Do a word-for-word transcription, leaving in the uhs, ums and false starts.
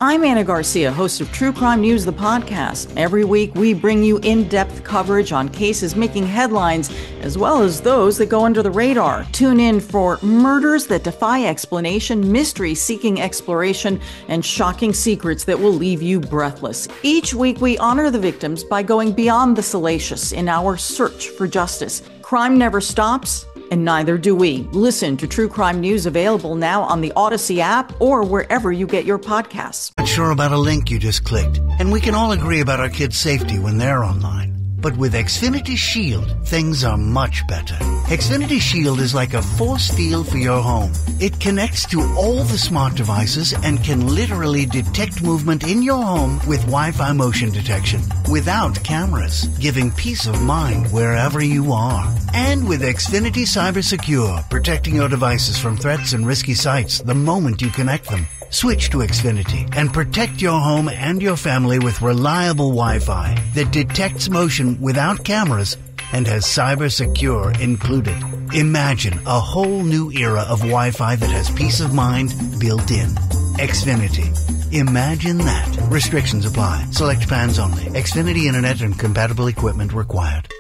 I'm Anna Garcia, host of True Crime News, the podcast. Every week, we bring you in-depth coverage on cases making headlines, as well as those that go under the radar. Tune in for murders that defy explanation, mysteries seeking exploration, and shocking secrets that will leave you breathless. Each week, we honor the victims by going beyond the salacious in our search for justice. Crime never stops, and neither do we. Listen to True Crime News, available now on the Odyssey app or wherever you get your podcasts. Not sure about a link you just clicked, and we can all agree about our kids' safety when they're online. But with Xfinity Shield, things are much better. Xfinity Shield is like a force field for your home. It connects to all the smart devices and can literally detect movement in your home with Wi-Fi motion detection without cameras, giving peace of mind wherever you are. And with Xfinity Cyber Secure, protecting your devices from threats and risky sites the moment you connect them. Switch to Xfinity and protect your home and your family with reliable Wi-Fi that detects motion without cameras and has Cyber Secure included. Imagine a whole new era of Wi-Fi that has peace of mind built in. Xfinity. Imagine that. Restrictions apply. Select plans only. Xfinity Internet and compatible equipment required.